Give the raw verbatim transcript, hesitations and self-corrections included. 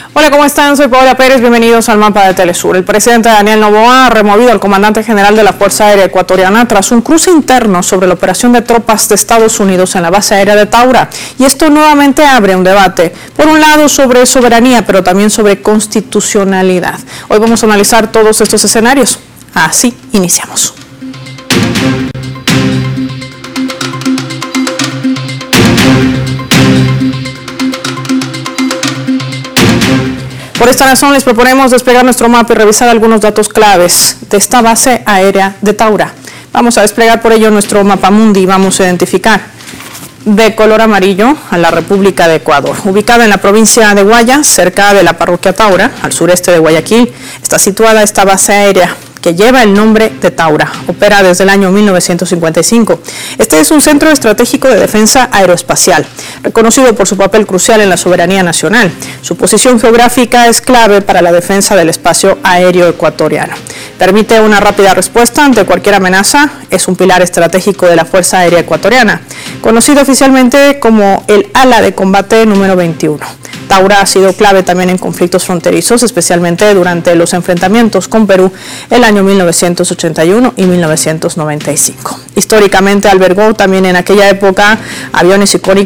Hola, ¿cómo están? Soy Paola Pérez, bienvenidos al Mapa de Telesur. El presidente Daniel Noboa ha removido al comandante general de la Fuerza Aérea Ecuatoriana tras un cruce interno sobre la operación de tropas de Estados Unidos en la base aérea de Taura. Y esto nuevamente abre un debate, por un lado sobre soberanía, pero también sobre constitucionalidad. Hoy vamos a analizar todos estos escenarios. Así iniciamos. Por esta razón les proponemos desplegar nuestro mapa y revisar algunos datos claves de esta base aérea de Taura. Vamos a desplegar por ello nuestro mapa mundi y vamos a identificar de color amarillo a la República de Ecuador. Ubicada en la provincia de Guayas, cerca de la parroquia Taura, al sureste de Guayaquil, está situada esta base aérea que lleva el nombre de Taura. Opera desde el año mil novecientos cincuenta y cinco. Este es un centro estratégico de defensa aeroespacial, reconocido por su papel crucial en la soberanía nacional. Su posición geográfica es clave para la defensa del espacio aéreo ecuatoriano. Permite una rápida respuesta ante cualquier amenaza. Es un pilar estratégico de la Fuerza Aérea Ecuatoriana, conocido oficialmente como el Ala de Combate número veintiuno. Taura ha sido clave también en conflictos fronterizos, especialmente durante los enfrentamientos con Perú el año mil novecientos ochenta y uno y mil novecientos noventa y cinco. Históricamente albergó también en aquella época aviones icónicos